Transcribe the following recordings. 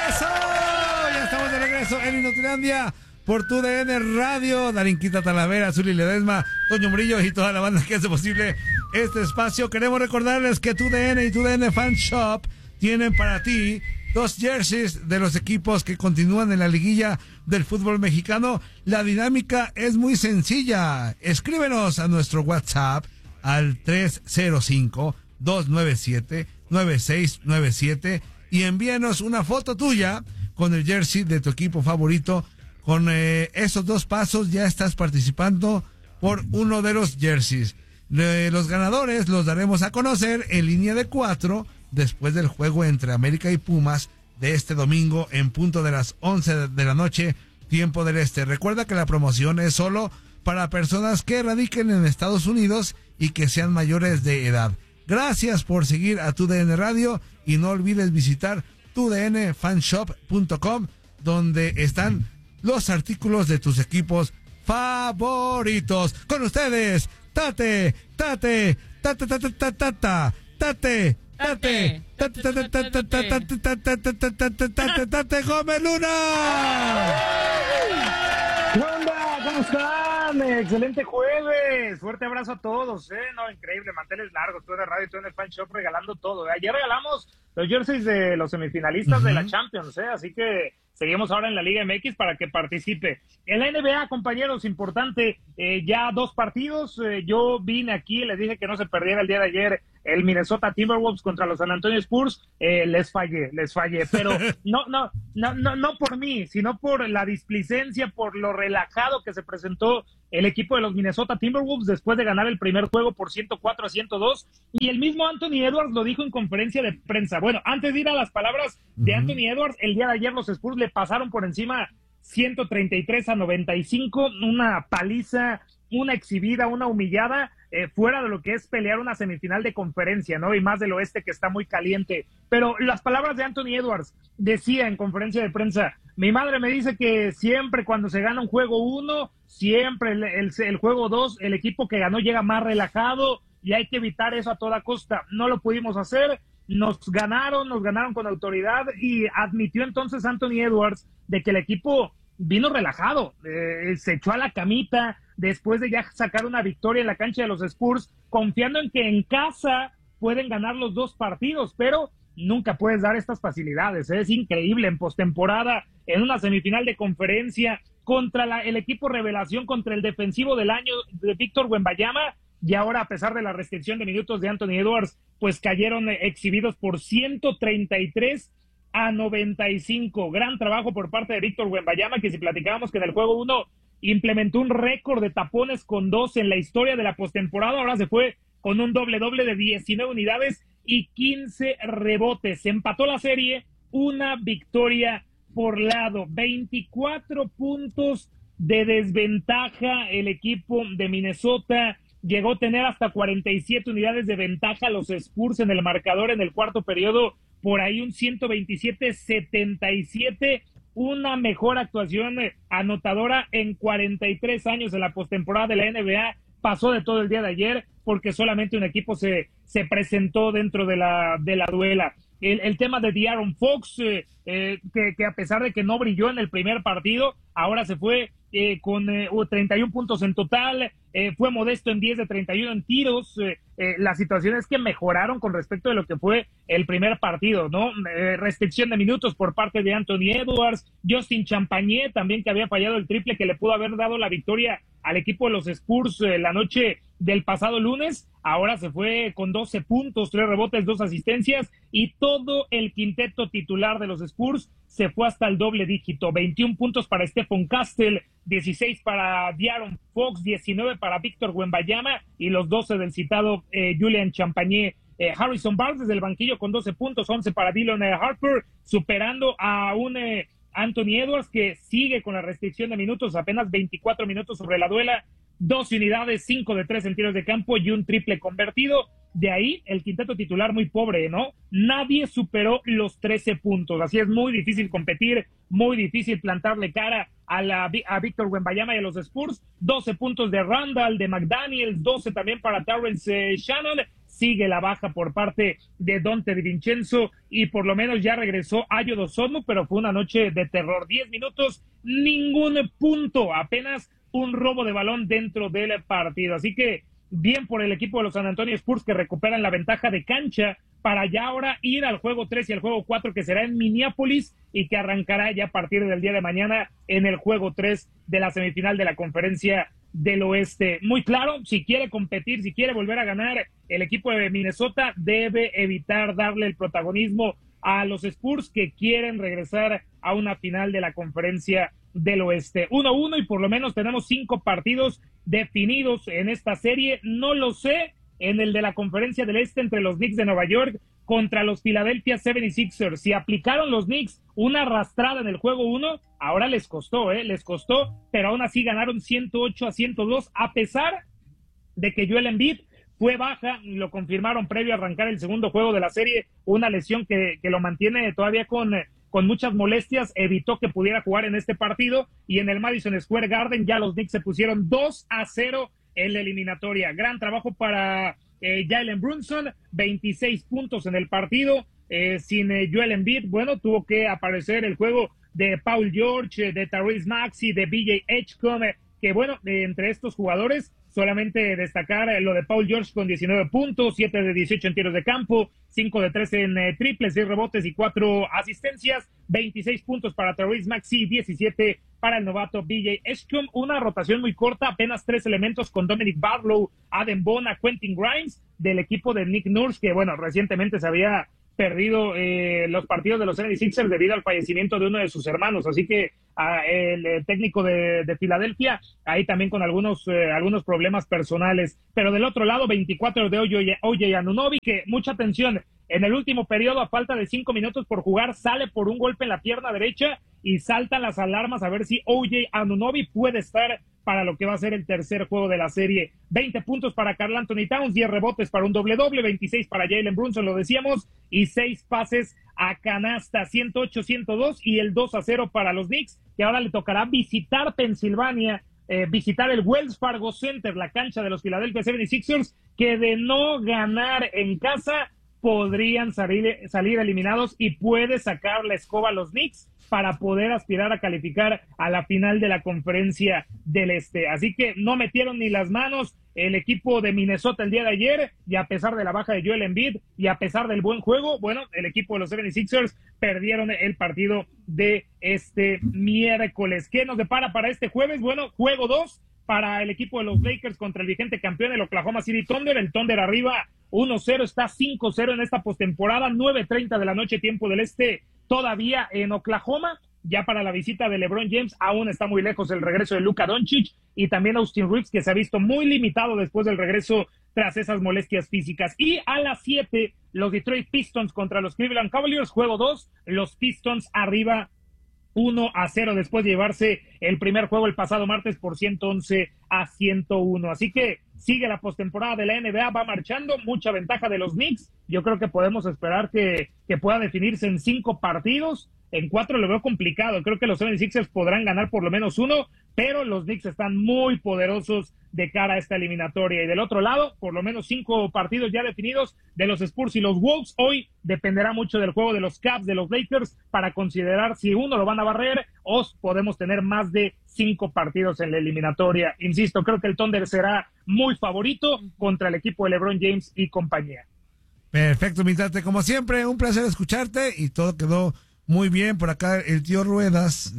¡Eso! Ya estamos de regreso en Inutilandia por TUDN Radio. Darinquita Talavera, Zuli Ledesma, Toño Murillo y toda la banda que hace posible este espacio. Queremos recordarles que TUDN y TUDN Fan Shop tienen para ti 2 jerseys de los equipos que continúan en la liguilla del fútbol mexicano. La dinámica es muy sencilla. Escríbenos a nuestro WhatsApp al 305-297-9697 y envíanos una foto tuya con el jersey de tu equipo favorito. Con esos 2 pasos ya estás participando por uno de los jerseys. Los ganadores los daremos a conocer en línea de 4 después del juego entre América y Pumas de este domingo en punto de las 11 de la noche, tiempo del este. Recuerda que la promoción es solo para personas que radiquen en Estados Unidos y que sean mayores de edad. Gracias por seguir a TUDN Radio y no olvides visitar tudnfanshop.com, donde están los artículos de tus equipos favoritos. Con ustedes, Tate Gómez Luna. ¿Qué onda? ¿Cómo están? Excelente jueves. Fuerte abrazo a todos. No, increíble. Manteles largos. Tú en el radio, tú en el Fan Shop regalando todo. Ayer regalamos los jerseys de los semifinalistas de la Champions. Así que seguimos ahora en la Liga MX para que participe. En la NBA, compañeros, importante, ya 2 partidos. Yo vine aquí, les dije que no se perdiera el día de ayer el Minnesota Timberwolves contra los San Antonio Spurs. Les fallé, pero no por mí, sino por la displicencia, por lo relajado que se presentó el equipo de los Minnesota Timberwolves después de ganar el primer juego por 104-102, y el mismo Anthony Edwards lo dijo en conferencia de prensa. Bueno, antes de ir a las palabras de Anthony Edwards, el día de ayer los Spurs le pasaron por encima 133-95, una paliza, una exhibida, una humillada, fuera de lo que es pelear una semifinal de conferencia, ¿no? Y más del oeste, que está muy caliente. Pero las palabras de Anthony Edwards, decía en conferencia de prensa: mi madre me dice que siempre cuando se gana un juego 1, siempre el juego 2, el equipo que ganó llega más relajado y hay que evitar eso a toda costa. No lo pudimos hacer, nos ganaron con autoridad, y admitió entonces Anthony Edwards de que el equipo vino relajado, se echó a la camita después de ya sacar una victoria en la cancha de los Spurs, confiando en que en casa pueden ganar los 2 partidos, pero nunca puedes dar estas facilidades. Es increíble en postemporada, en una semifinal de conferencia, contra el equipo revelación, contra el defensivo del año de Víctor Wembanyama, y ahora, a pesar de la restricción de minutos de Anthony Edwards, pues cayeron exhibidos por 133-95. Gran trabajo por parte de Víctor Wembanyama, que si platicábamos que en el juego 1 implementó un récord de tapones con 2 en la historia de la postemporada, ahora se fue con un doble de 19 unidades y 15 rebotes. Se empató la serie, una victoria por lado, 24 puntos de desventaja el equipo de Minnesota. Llegó a tener hasta 47 unidades de ventaja los Spurs en el marcador en el cuarto periodo, por ahí un 127-77, una mejor actuación anotadora en 43 años en la postemporada de la NBA. Pasó de todo el día de ayer porque solamente un equipo se presentó dentro de la duela. El tema de De'Aaron Fox, que a pesar de que no brilló en el primer partido, ahora se fue con 31 puntos en total, fue modesto en 10 de 31 en tiros. La situación es que mejoraron con respecto de lo que fue el primer partido, ¿no? Restricción de minutos por parte de Anthony Edwards, Justin Champagné también, que había fallado el triple que le pudo haber dado la victoria al equipo de los Spurs la noche del pasado lunes. Ahora se fue con 12 puntos, 3 rebotes, 2 asistencias, y todo el quinteto titular de los Spurs se fue hasta el doble dígito. 21 puntos para Stephon Castle, 16 para De'Aaron Fox, 19 para Víctor Wembanyama y los 12 del citado Julian Champagné. Harrison Barnes desde el banquillo con 12 puntos, 11 para Dylan Harper, superando a un Anthony Edwards que sigue con la restricción de minutos, apenas 24 minutos sobre la duela, 12 unidades, 5 de 3 en tiros de campo y un triple convertido. De ahí el quinteto titular muy pobre, ¿no? Nadie superó los 13 puntos, así es muy difícil competir, muy difícil plantarle cara a Víctor Wembanyama y a los Spurs. 12 puntos de Randall, de McDaniels, 12 también para Terrence Shannon, sigue la baja por parte de Donte DiVincenzo y por lo menos ya regresó Ayo Dosonu, pero fue una noche de terror. 10 minutos, ningún punto, apenas un robo de balón dentro del partido. Así que bien por el equipo de los San Antonio Spurs que recuperan la ventaja de cancha para ya ahora ir al juego 3 y al juego 4 que será en Minneapolis y que arrancará ya a partir del día de mañana en el juego 3 de la semifinal de la Conferencia del Oeste. Muy claro, si quiere competir, si quiere volver a ganar, el equipo de Minnesota debe evitar darle el protagonismo a los Spurs que quieren regresar a una final de la Conferencia del Oeste. 1-1 y por lo menos tenemos 5 partidos definidos en esta serie. No lo sé en el de la Conferencia del Este entre los Knicks de Nueva York contra los Philadelphia 76ers. Si aplicaron los Knicks una arrastrada en el juego 1, ahora les costó, pero aún así ganaron 108-102 a pesar de que Joel Embiid fue baja, lo confirmaron previo a arrancar el segundo juego de la serie, una lesión que lo mantiene todavía con muchas molestias, evitó que pudiera jugar en este partido, y en el Madison Square Garden ya los Knicks se pusieron 2-0 en la eliminatoria. Gran trabajo para Jalen Brunson, 26 puntos en el partido, sin Joel Embiid, bueno, tuvo que aparecer el juego de Paul George, de Tyrese Maxey, de BJ Edgecombe, que bueno, entre estos jugadores, solamente destacar lo de Paul George con 19 puntos, 7 de 18 en tiros de campo, 5 de 13 en triples, 6 rebotes y 4 asistencias, 26 puntos para Tyrese Maxey, 17 para el novato BJ Edgecombe, una rotación muy corta, apenas 3 elementos con Dominic Barlow, Adem Bona, Quentin Grimes, del equipo de Nick Nurse, que bueno, recientemente se había perdido los partidos de los 76ers debido al fallecimiento de uno de sus hermanos, así que el técnico de Filadelfia ahí también con algunos problemas personales, pero del otro lado 24 de OJ Anunoby, que mucha atención, en el último periodo a falta de 5 minutos por jugar sale por un golpe en la pierna derecha y saltan las alarmas a ver si OJ Anunoby puede estar para lo que va a ser el tercer juego de la serie. 20 puntos para Karl Anthony Towns, 10 rebotes para un doble-doble, 26 para Jalen Brunson, lo decíamos, y 6 pases a canasta, 108-102 y el 2-0 para los Knicks, que ahora le tocará visitar Pensilvania, visitar el Wells Fargo Center, la cancha de los Philadelphia 76ers, que de no ganar en casa podrían salir eliminados y puede sacar la escoba a los Knicks para poder aspirar a calificar a la final de la Conferencia del Este. Así que no metieron ni las manos el equipo de Minnesota el día de ayer, y a pesar de la baja de Joel Embiid y a pesar del buen juego, bueno, el equipo de los 76ers perdieron el partido de este miércoles. ¿Qué nos depara para este jueves? Bueno, juego 2 para el equipo de los Lakers contra el vigente campeón, el Oklahoma City Thunder. El Thunder arriba 1-0, está 5-0 en esta postemporada, 9:30 de la noche, tiempo del este, todavía en Oklahoma. Ya para la visita de LeBron James aún está muy lejos el regreso de Luka Doncic y también Austin Reeves, que se ha visto muy limitado después del regreso tras esas molestias físicas. Y a las 7, los Detroit Pistons contra los Cleveland Cavaliers, juego 2, los Pistons arriba 1-0 después de llevarse el primer juego el pasado martes por 111-101. Así que sigue la postemporada de la NBA, va marchando, mucha ventaja de los Knicks. Yo creo que podemos esperar que pueda definirse en 5 partidos. En 4 lo veo complicado. Creo que los 76ers podrán ganar por lo menos 1, pero los Knicks están muy poderosos de cara a esta eliminatoria. Y del otro lado, por lo menos 5 partidos ya definidos de los Spurs y los Wolves. Hoy dependerá mucho del juego de los Cavs, de los Lakers, para considerar si uno lo van a barrer o podemos tener más de 5 partidos en la eliminatoria. Insisto, creo que el Thunder será muy favorito contra el equipo de LeBron James y compañía. Perfecto, Mitate, como siempre, un placer escucharte y todo quedó muy bien. Por acá el tío Ruedas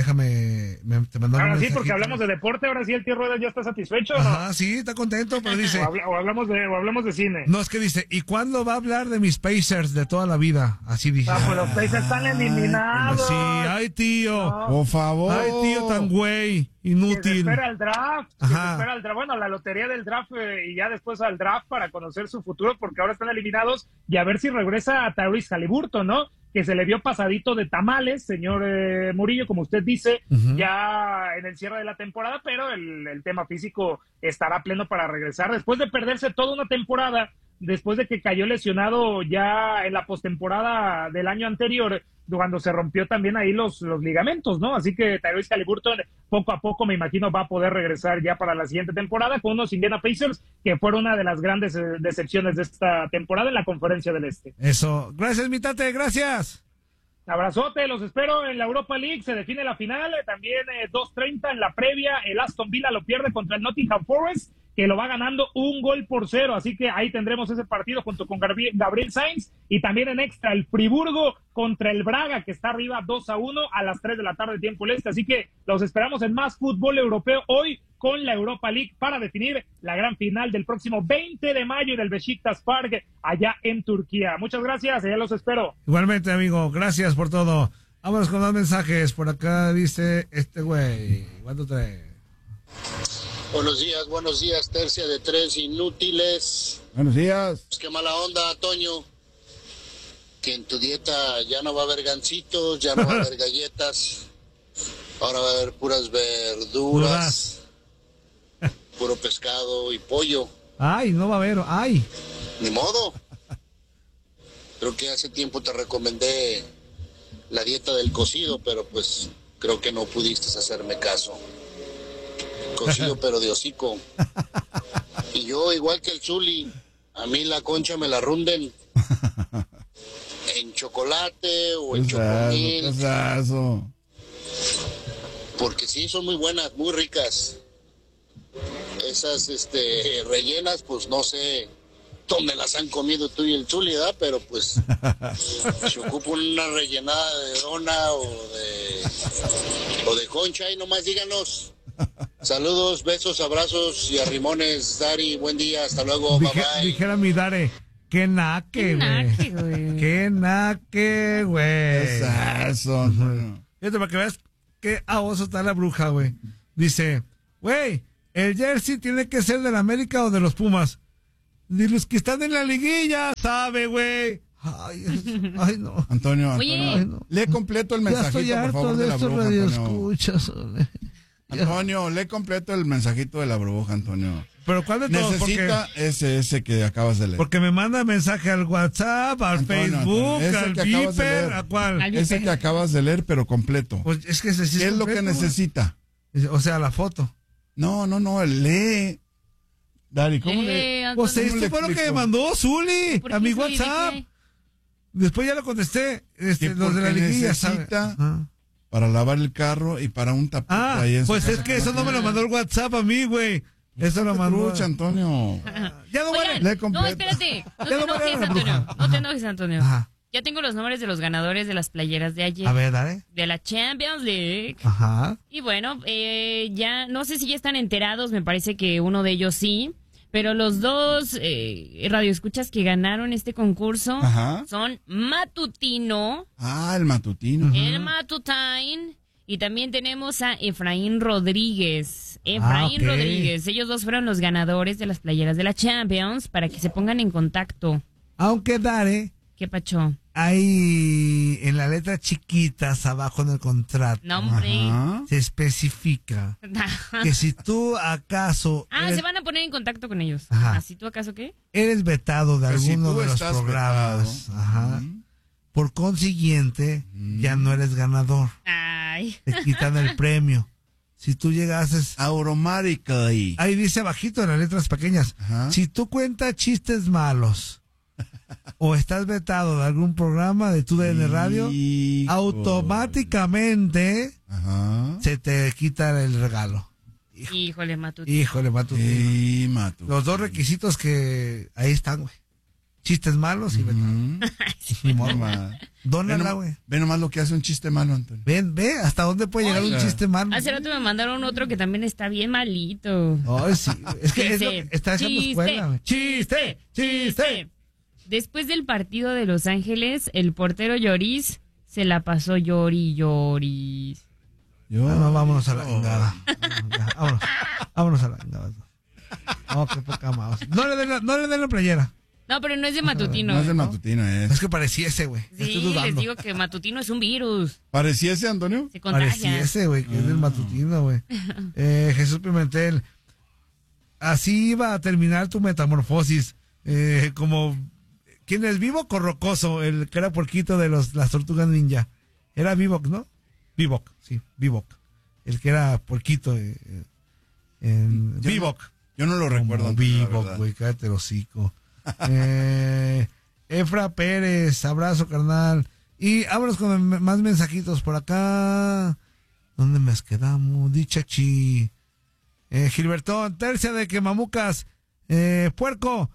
te mandó ahora sí, porque hablamos de deporte, ahora sí el tío Ruedas ya está satisfecho, ¿no? Ajá, sí, está contento, pero dice o hablamos de cine. No, es que dice, ¿y cuándo va a hablar de mis Pacers de toda la vida? Así dice. Pues los Pacers están eliminados. Sí, ay tío, No. por favor. Ay tío tan güey, inútil. Que se espera el draft, Ajá. bueno, la lotería del draft y ya después al draft para conocer su futuro, porque ahora están eliminados, y a ver si regresa a Tyrese Haliburton, ¿no? Que se le vio pasadito de tamales, señor Murillo, como usted dice, ya en el cierre de la temporada, pero el tema físico estará pleno para regresar. Después de perderse toda una temporada después de que cayó lesionado ya en la postemporada del año anterior, cuando se rompió también ahí los ligamentos, ¿no? Así que Tyrese Haliburton poco a poco me imagino va a poder regresar ya para la siguiente temporada con unos Indiana Pacers que fueron una de las grandes decepciones de esta temporada en la Conferencia del Este. Eso, gracias mi tate, gracias. Abrazote, los espero en la Europa League, se define la final, también 2:30 en la previa, el Aston Villa lo pierde contra el Nottingham Forest, que lo va ganando 1-0, así que ahí tendremos ese partido junto con Gabriel Sainz, y también en extra el Friburgo contra el Braga, que está arriba 2-1 a las 3 de la tarde tiempo del este, así que los esperamos en más fútbol europeo hoy con la Europa League para definir la gran final del próximo 20 de mayo del Beşiktaş Park allá en Turquía. Muchas gracias, allá los espero. Igualmente, amigo, gracias por todo. Vámonos con más mensajes. Por acá dice este güey. ¿Cuánto trae? Buenos días, tercia de tres inútiles. Buenos días. Pues qué mala onda, Toño. Que en tu dieta ya no va a haber gancitos, ya no va a haber galletas. Ahora va a haber puras verduras, puro pescado y pollo. Ay, no va a haber, ay. Ni modo. Creo que hace tiempo te recomendé la dieta del cocido, pero pues creo que no pudiste hacerme caso. Cocido pero de hocico. Y yo, igual que el Zuli, a mí la concha me la runden en chocolate o en chocomil. Porque sí, son muy buenas, muy ricas. Esas rellenas, pues no sé dónde las han comido tú y el Zuli, ¿verdad? Pero pues se ocupa una rellenada de dona o de concha, y nomás díganos. Saludos, besos, abrazos y arrimones, Dari, buen día, hasta luego, bye bye. Dijera mi Dare, qué naque, güey. Qué naque, güey. Eso. Fíjate, para que veas qué oso está la bruja, güey. Dice, güey, el jersey tiene que ser del América o de los Pumas. De los que están en la liguilla, sabe, güey. Ay, no. Antonio, Oye. Ay, no. lee completo el Ya mensajito, estoy por harto favor, de de la estos bruja, Antonio. radioescuchas. Antonio, lee completo el mensajito de la bruja, Antonio. Pero ¿cuál de todos? Necesita ese que acabas de leer. Porque me manda mensaje al WhatsApp, al Antonio, Facebook, ese al que acabas de Viper, leer. ¿a cuál? Ese que acabas de leer, pero completo. Pues es que ese sí ¿Qué es lo que completo, necesita? güey. O sea, la foto. No, lee. Dari, ¿cómo lee? Pues ¿Cómo esto le fue lo que explico? me mandó Zuli ¿Por a qué, mi Zuli? ¿De WhatsApp. qué? Después ya lo contesté. Que Los de la porque liguilla, ¿sabe? necesita Ah. para lavar el carro y para un tapete ahí en su Pues casa es que eso no me lo mandó el WhatsApp a mí, güey. Eso lo mandó. Trucha, Antonio. Ya no Oigan, vale. Lee completo. no, espérate. No Ya te lo enojes, mandaron a la Antonio. bruja. No te enojes, Antonio. Ajá. Ya tengo los nombres de los ganadores de las playeras de ayer. A ver, dale. De la Champions League. Ajá. Y bueno, ya no sé si ya están enterados, me parece que uno de ellos sí. Pero los dos radioescuchas que ganaron este concurso Ajá. son Matutino, El matutino. el Matutine, y también tenemos a Efraín Rodríguez. Efraín ok. Rodríguez. Ellos dos fueron los ganadores de las playeras de la Champions para que se pongan en contacto. Aunque Dare, ¿Qué pacho? hay en las letras chiquitas abajo en el contrato. No, hombre. Ajá. Se especifica que si tú acaso Se van a poner en contacto con ellos. Ajá. ¿Así tú acaso qué? eres vetado de Pues si alguno tú de los estás programas, vetado. ajá, Ujú. por consiguiente, ya no eres ganador. Ay. Te quitan el premio. Si tú llegases, Auromárica ahí. ahí dice abajito en las letras pequeñas, Ajá. si tú cuentas chistes malos o estás vetado de algún programa de tu DN Radio, Híjole. automáticamente Ajá. se te quita el regalo. Híjole, Matutino. Híjole, Matutino. Sí, Matu. Los dos requisitos que ahí están, güey. Chistes malos y vetado. Ni modo. Dónala, güey. Ve nomás lo que hace un chiste malo, Antonio. Ve hasta dónde puede llegar un Oiga. chiste malo. Hace rato me mandaron otro que también está bien malito. Ay, sí. Es que es lo Dice, que está haciendo escuela, güey. ¡Chiste! Después del partido de Los Ángeles, el portero Lloris se la pasó Lloris. No, vámonos a la chingada. Vámonos a la chingada. Oh, qué poca mouse. No le den la playera. No, pero no es de Matutino. No es del matutino, Es que pareciese, güey. Sí, Estoy les dudando. digo que Matutino es un virus. ¿Pareciese, Antonio? Se contagia. Pareciese, güey, que es del matutino, güey. Jesús Pimentel. Así iba a terminar tu metamorfosis. como, ¿quién es Vivok o Rocoso? El que era porquito de las Tortugas Ninja. Era Vivok, ¿no? Vivok, sí, Vivok. El que era porquito. Vivok. Yo no lo recuerdo. Vivok, güey, cállate el hocico. Efra Pérez, abrazo, carnal. Y vámonos con más mensajitos por acá. ¿Dónde me quedamos? Dichachi. Gilbertón, tercia de Quemamucas. Puerco.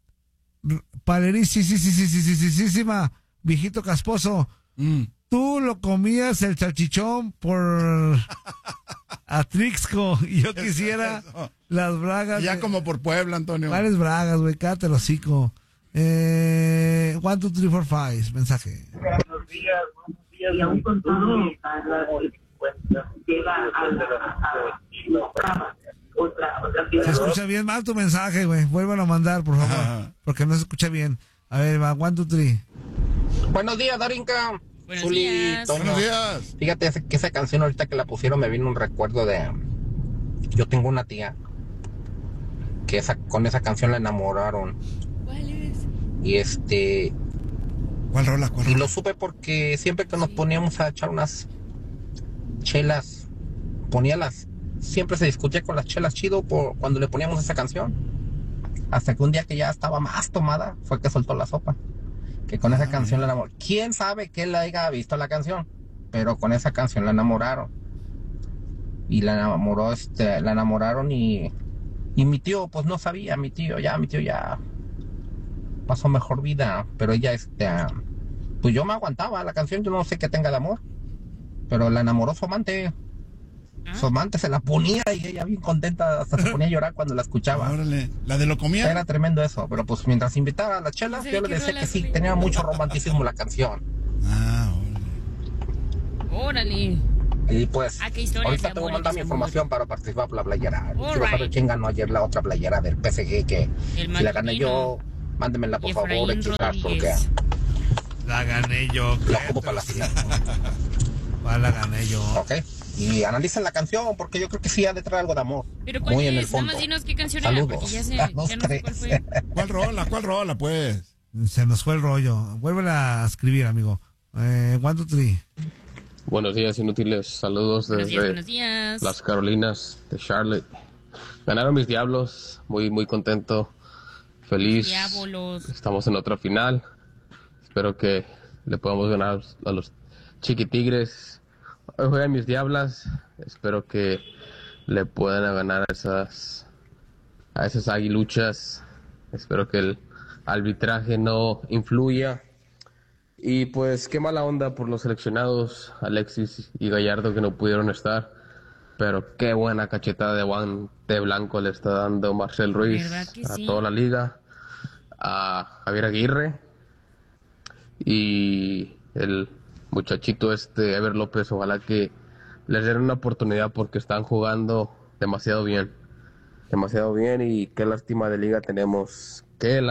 Palerísima. Viejito casposo. Tú lo comías el salchichón por Atrixco y yo quisiera las bragas. Ya como por Puebla, Antonio. ¿Cuáles bragas, güey? Cállate el hocico. 1, 2, 3, 4, 5. Mensaje. Buenos días. Y aún con todo, llega a otra se escucha bien mal tu mensaje, güey. Vuélvelo a mandar, por favor. Porque no se escucha bien. A ver, va, 1, 2, 3. Buenos días, Darinka. Buenos días. Buenos días. Fíjate que esa canción ahorita que la pusieron me vino un recuerdo de... Yo tengo una tía que con esa canción la enamoraron. ¿Cuál es? Y ¿Cuál rola? Y lo supe porque siempre que nos poníamos a echar unas chelas, siempre se discutía con las chelas chido cuando le poníamos esa canción. Hasta que un día que ya estaba más tomada, fue que soltó la sopa. Que con esa canción la enamoró. ¿Quién sabe que él haya visto la canción? Pero con esa canción la enamoraron. Y la enamoraron y mi tío, pues no sabía, mi tío ya pasó mejor vida. Pero ella, pues yo me aguantaba la canción, yo no sé qué tenga de amor. Pero la enamoró su amante. Su amante se la ponía y ella bien contenta, hasta se ponía a llorar cuando la escuchaba. Órale, ¿la de lo comía? Era tremendo eso, pero pues mientras invitaba a las chelas, yo le decía que sí, tenía mucho romanticismo la canción. Órale. Y pues, qué historia, ahorita qué te voy a amor, mandar mi qué información para participar por la playera. All Quiero saber right. quién ganó ayer la otra playera del PSG, que El si la gané Martino. yo, mándemela por favor, Efraín chicas, porque Rodríguez. La gané yo. la ocupo para la final. La gané yo. ¿Ok? Y analicen la canción, porque yo creo que sí ha de traer algo de amor. ¿Pero cuál muy en el es? Nada fondo. más dinos qué canción era, Saludos. porque ya sé, Dos, ya no sé cuál tres. fue. ¿Cuál rola, pues? Se nos fue el rollo. Vuélvela a escribir, amigo. 1, 2, 3. Buenos días, inútiles. Saludos desde Buenos días. las Carolinas de Charlotte. Ganaron mis Diablos. Muy contento. Feliz. Diablos. Estamos en otra final. Espero que le podamos ganar a los Chiquitigres. Hoy juegan mis Diablas. Espero que le puedan ganar a esas aguiluchas. Espero que el arbitraje no influya. Y pues qué mala onda por los seleccionados, Alexis y Gallardo, que no pudieron estar. Pero qué buena cachetada de guante blanco le está dando Marcel Ruiz a sí? toda la liga, a Javier Aguirre y el muchachito Ever López. Ojalá que les den una oportunidad porque están jugando demasiado bien y qué lástima de liga tenemos.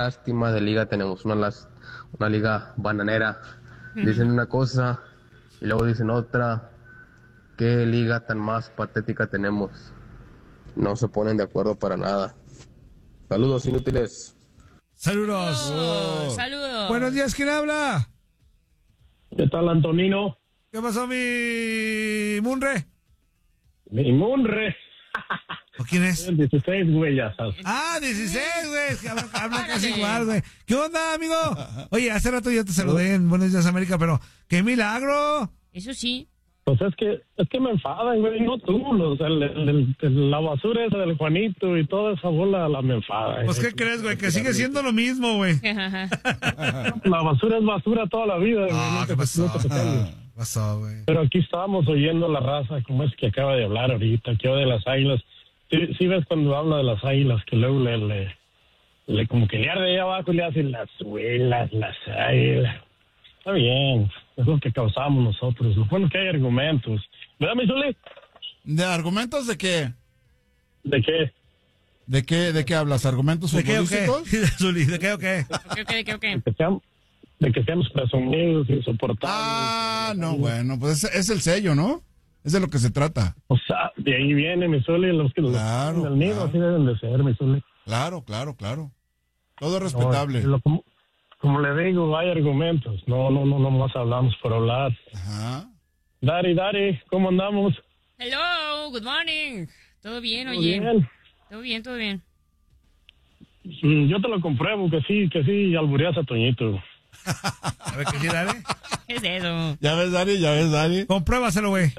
Una liga bananera. Dicen una cosa y luego dicen otra. Qué liga tan más patética tenemos. No se ponen de acuerdo para nada. Saludos, inútiles. Saludos. Saludos. Buenos días, ¿quién habla? ¿Qué tal, Antonino? ¿Qué pasó, mi Munre? Mi Munre. ¿O quién es? 16, güey, ya sabes. 16, güey. Que habla casi igual, güey. ¿Qué onda, amigo? Oye, hace rato yo te saludé en Buenos Días, América, pero ¡qué milagro! Eso sí. Pues es que me enfadan, güey, no tú. La basura esa del Juanito y toda esa bola me enfada. Pues, ¿qué crees, güey? Que sigue siendo lo mismo, güey. La basura es basura toda la vida, güey. Ah, ¿qué pasó? Pasó, güey. Pero aquí estábamos oyendo la raza, como es que acaba de hablar ahorita, que de las Águilas. Sí ves cuando habla de las Águilas, que luego le como que le arde ahí abajo y le hacen las suelas, las Águilas. Está bien, es lo que causamos nosotros. Lo bueno es que hay argumentos. ¿Verdad, mi Zuli? ¿De argumentos de qué? ¿De qué? ¿De qué hablas? ¿Argumentos ¿De qué o futbolísticos? qué? Zuli, ¿de qué o qué? ¿Qué? De que seamos presumidos, insoportables. No, bueno, pues es el sello, ¿no? Es de lo que se trata. O sea, de ahí viene mi Zuli, los que Claro, el nido, claro. así deben de ser, mi Zuli. Claro. Todo respetable. No, como le digo, hay argumentos. No más hablamos por hablar. Ajá. Dari, ¿cómo andamos? Hello, good morning. ¿Todo bien, ¿Todo oye? bien? Todo bien. Yo te lo compruebo, que sí, albureas a Toñito. A ver, ¿qué sí, dale? ¿Qué es eso? ¿Ya ves, Dari? Compruébaselo, güey.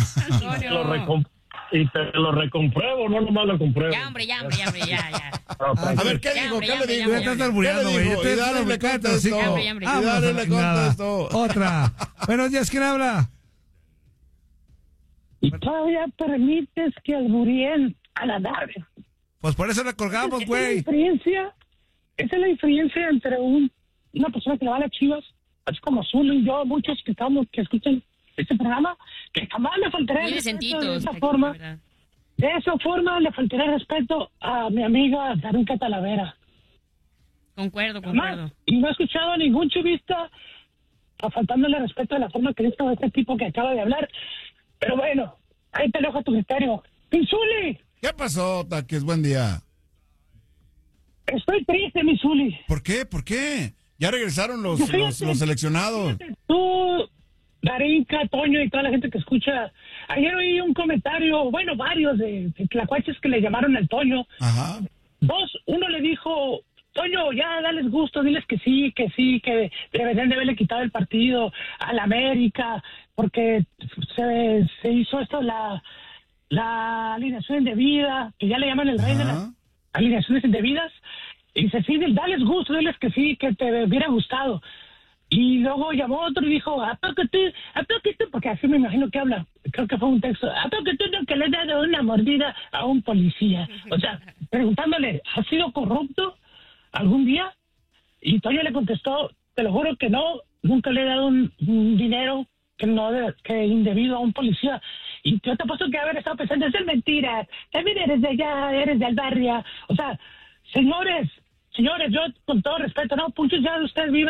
Y te lo recompruebo, no nomás lo compruebo. Ya, hombre, ya. A ver, ¿qué dijo? ¿Qué le dijo? Ya estás albureando, güey. Y Dari le contestó. Ya, hombre. Y Dari le contestó. Otra. Buenos días, ¿quién habla? Y todavía permites que albureen a la Dari. Pues por eso la colgamos, Esa güey. es la diferencia entre una persona que le va a las Chivas, así como Azul y yo, muchos que escuchan este programa, que jamás le faltará Muy respeto decentitos. de esa forma. De esa forma le faltará respeto a mi amiga Darinka Talavera. Concuerdo. Jamás. Y no he escuchado a ningún chivista faltándole respeto de la forma que dijo este tipo que acaba de hablar. Pero bueno, ahí te dejo tu criterio. ¡Pinzuli! ¿Qué pasó, Taques? Buen día. Estoy triste, mi Zuli. ¿Por qué? Ya regresaron los seleccionados. Tú, Darinka, Toño y toda la gente que escucha. Ayer oí un comentario, bueno, varios de tlacuaches que le llamaron al Toño. Ajá. Uno le dijo, Toño, ya dales gusto, diles que sí, que deberían de haberle quitado el partido al América, porque se hizo esto, la alineación indebida, que ya le llaman el rey de las alineaciones indebidas. Y dice, sí, dales gusto, diles que sí, que te hubiera gustado. Y luego llamó otro y dijo, apócate, porque así me imagino que habla, creo que fue un texto, apócate que le he dado una mordida a un policía. O sea, preguntándole, ¿has sido corrupto algún día? Y Toño le contestó, te lo juro que no, nunca le he dado un dinero que indebido a un policía. Y yo te apuesto que haber estado pensando, es mentira, también eres de allá, eres del barrio. O sea, señores, yo con todo respeto, no, puchos, ya ustedes viven